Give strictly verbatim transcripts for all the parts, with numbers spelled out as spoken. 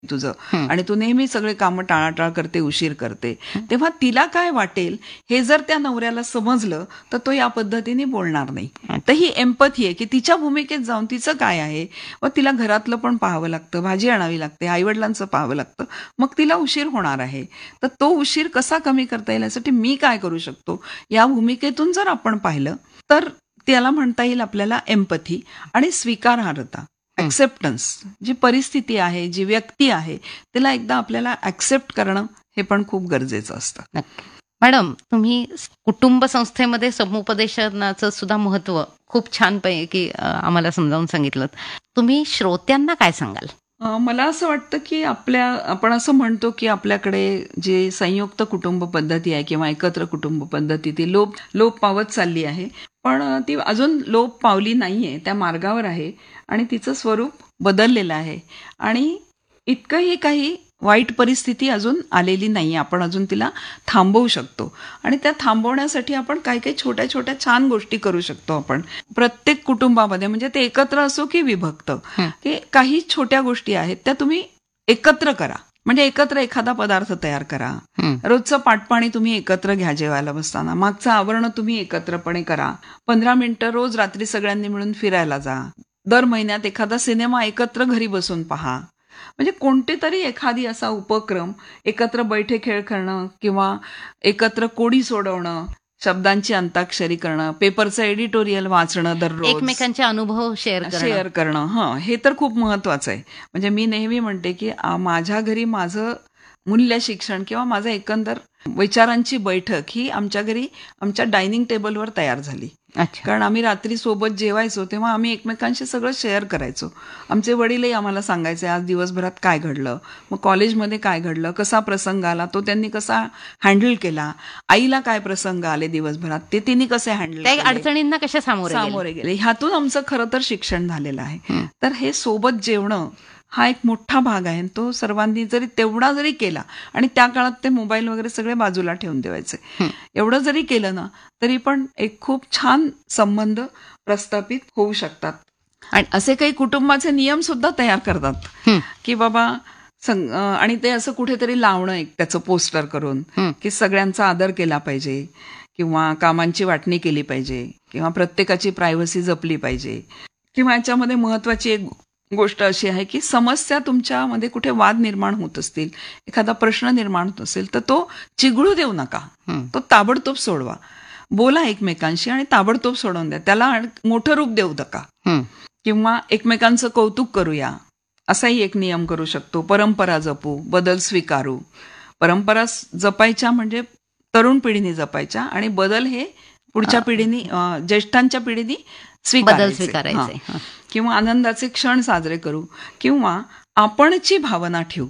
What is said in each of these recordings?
तुझं हं. आणि तू नेहमी सगळे कामं टाळाटाळ करते, उशीर करते, तेव्हा तिला काय वाटेल हे जर त्या नवऱ्याला समजलं तर तो या पद्धतीने बोलणार नाही. तर ही एम्पथी आहे की तिच्या भूमिकेत जाऊन तिचं काय आहे व तिला घरातलं पण पाहावं लागतं, भाजी आणावी लागते, आईवडिलांचं पाहावं लागतं, मग तिला उशीर होणार आहे. तर तो उशीर कसा कमी करता येईल यासाठी मी काय करू शकतो या भूमिकेतून जर आपण पाहिलं तर त्याला म्हणता येईल आपल्याला एम्पथी आणि स्वीकारार्हता, ऍक्सेप्टन्स. जी परिस्थिती आहे, जी व्यक्ती आहे, तिला एकदा आपल्याला ऍक्सेप्ट करणं हे पण खूप गरजेचं असतं. नक्की. मॅडम, तुम्ही कुटुंब संस्थेमध्ये समुपदेशनाचं सुद्धा महत्व खूप छानपैकी अ, आम्हाला समजावून सांगितलं. तुम्ही श्रोत्यांना काय सांगाल? अ, मला असं वाटतं की आपल्या आपण असं म्हणतो की आपल्याकडे जे संयुक्त कुटुंब पद्धती आहे किंवा एकत्र कुटुंब पद्धती ती लोप लोप पावत चालली आहे, पण ती अजून लोप पावली नाहीये, त्या मार्गावर आहे आणि तिचं स्वरूप बदललेलं आहे आणि इतकंही काही वाईट परिस्थिती अजून आलेली नाही. आपण अजून तिला थांबवू शकतो आणि त्या थांबवण्यासाठी आपण काही काही छोट्या छोट्या छान गोष्टी करू शकतो. आपण प्रत्येक कुटुंबामध्ये म्हणजे ते एकत्र असो की विभक्त, की काही छोट्या गोष्टी आहेत त्या तुम्ही एकत्र करा. म्हणजे एकत्र एखादा पदार्थ तयार करा, रोजचं पाटपाणी तुम्ही एकत्र घ्या, जेवायला बसताना मागचं आवरण तुम्ही एकत्रपणे करा, पंधरा मिनिटं रोज रात्री सगळ्यांनी मिळून फिरायला जा, दर महिन्यात एखादा सिनेमा एकत्र घरी बसून पहा. म्हणजे कोणते तरी एखादी असा उपक्रम, एकत्र बैठे खेळ करणं किंवा एकत्र कोडी सोडवणं, शब्दांची अंताक्षरी करणं, पेपरचं एडिटोरियल वाचणं दररोज, एकमेकांचे अनुभव शेअर करणं शेअर करणं हं हे तर खूप महत्वाचं आहे. म्हणजे मी नेहमी म्हणते की आ, माझ्या घरी माझं मूल्य शिक्षण किंवा माझं एकंदर विचारांची बैठक ही आमच्या घरी आमच्या डायनिंग टेबलवर तयार झाली. अच्छा. कारण आम्ही रात्री सोबत जेवायचो तेव्हा आम्ही एकमेकांशी सगळं शेअर करायचो. आमचे वडीलही आम्हाला सांगायचे आज दिवसभरात काय घडलं, मग कॉलेजमध्ये काय घडलं, कसा प्रसंग आला तो त्यांनी कसा हँडल केला, आईला काय प्रसंग आले दिवसभरात ते तिने कसे हँडल त्या केले, अडचणींना कशा सामोरे गेले. सामोरे गेले. ह्यातून आमचं खरं तर शिक्षण झालेलं आहे. तर हे सोबत जेवणं हा एक मोठा भाग आहे. तो सर्वांनी जरी तेवढा जरी केला आणि त्या काळात ते मोबाईल वगैरे सगळे बाजूला ठेवून ठेवायचे, एवढं जरी केलं ना तरी पण एक खूप छान संबंध प्रस्थापित होऊ शकतात. आणि असे काही कुटुंबाचे नियम सुद्धा तयार करतात की बाबा संग- अं, आणि ते असं कुठेतरी लावणं एक त्याचं पोस्टर करून की सगळ्यांचा आदर केला पाहिजे किंवा कामांची वाटणी केली पाहिजे किंवा प्रत्येकाची प्रायव्हसी जपली पाहिजे किंवा याच्यामध्ये महत्वाची एक गोष्ट अशी आहे की समस्या तुमच्यामध्ये कुठे वाद निर्माण होत असतील, एखादा प्रश्न निर्माण होत असेल तर तो चिघळू देऊ नका, तो ताबडतोब सोडवा. बोला एकमेकांशी आणि ताबडतोब सोडवून द्या, त्याला मोठं रूप देऊ नका. किंवा एकमेकांचं कौतुक करूया असाही एक नियम करू शकतो. परंपरा जपू, बदल स्वीकारू. परंपरा जपायच्या म्हणजे तरुण पिढीने जपायच्या आणि बदल हे पुढच्या पिढीने, ज्येष्ठांच्या पिढीने बदल स्वीकारायचे. स्वीकारायचे. किंवा आनंदाचे क्षण साजरे करू किंवा आपणची भावना ठेवू.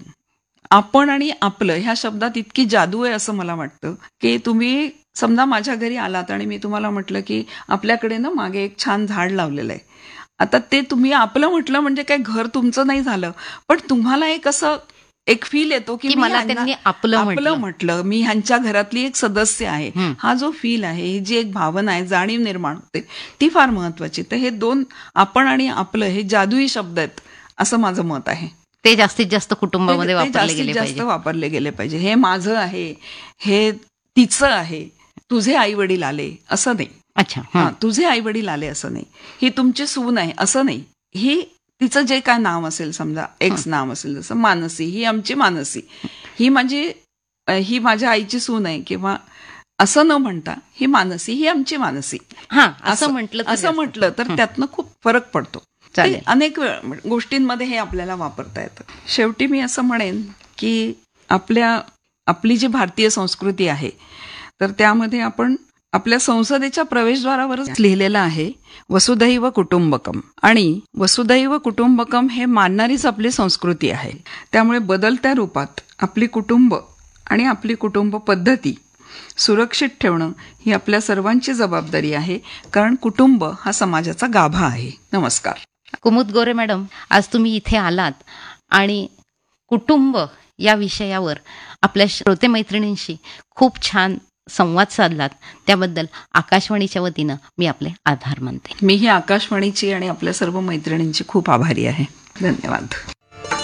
आपण आणि आपलं ह्या शब्दात इतकी जादू आहे असं मला वाटतं की तुम्ही समजा माझ्या घरी आलात आणि मी तुम्हाला म्हटलं की आपल्याकडे ना मागे एक छान झाड लावलेलं आहे. आता ते तुम्ही आपलं म्हटलं म्हणजे काय घर तुमचं नाही झालं, पण तुम्हाला एक असं एक फील येतो की की मी मला ह्यांना- त्यांनी आपलं आपलं म्हटलं. म्हटलं, मी ह्यांच्या घरातली एक सदस्य आहे. हा जो फील आहे, ही जी एक भावना आहे, जाणीव निर्माण होते, ती फार महत्वाची. तर हे दोन आपण आणि आपलं हे जादुई शब्द आहेत असं माझं मत आहे. ते जास्तीत जास्त कुटुंबामध्ये ते वापरले जास्तीत गेले जास्त पाहिजे. वापरले गेले पाहिजे. हे माझं आहे, हे तिचं आहे, तुझे आई वडील आले असं नाही. अच्छा. हा, तुझे आई वडील आले असं नाही, ही तुमची सून आहे असं नाही, ही तिचं जे काय नाव असेल, समजा एक्स नाव असेल, जसं मानसी, ही आमची मानसी, ही माझी ही माझ्या आईची सून आहे किंवा असं न म्हणता ही मानसी, ही आमची मानसी, हा असं म्हटलं असं म्हटलं तर त्यातनं खूप फरक पडतो. चालेल. ते अनेक वेळ गोष्टींमध्ये हे आपल्याला वापरता येतं. शेवटी मी असं म्हणेन की आपल्या आपली जी भारतीय संस्कृती आहे तर त्यामध्ये आपण आपल्या संसदेच्या प्रवेशद्वारावरच लिहिलेलं आहे वसुधैव कुटुंबकम, आणि वसुधैव कुटुंबकम हे मानणारीच आपली संस्कृती आहे. त्यामुळे बदलत्या रूपात आपली कुटुंब आणि आपली कुटुंब पद्धती सुरक्षित ठेवणं ही आपल्या सर्वांची जबाबदारी आहे, कारण कुटुंब हा समाजाचा गाभा आहे. नमस्कार. कुमुद गोरे मॅडम, आज तुम्ही इथे आलात आणि कुटुंब या विषयावर आपल्या श्रोते मैत्रिणींशी खूप छान संवाद साधलात, त्याबद्दल आकाशवाणीच्या वतीनं मी आपले आभार मानते. मीही आकाशवाणीची आणि आपल्या सर्व मैत्रिणींची खूप आभारी आहे. धन्यवाद.